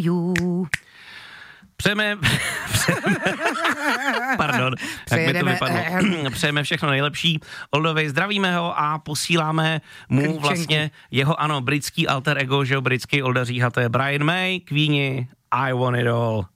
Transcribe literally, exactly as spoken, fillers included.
you. Přejeme, přejeme pardon, tak mi to vypadlo. Přejeme všechno nejlepší Oldovi, zdravíme ho a posíláme mu Krčenky. vlastně jeho, ano, britský alter ego, že jo, britský Olda Říha, to je Brian May, Queeni, I Want It All.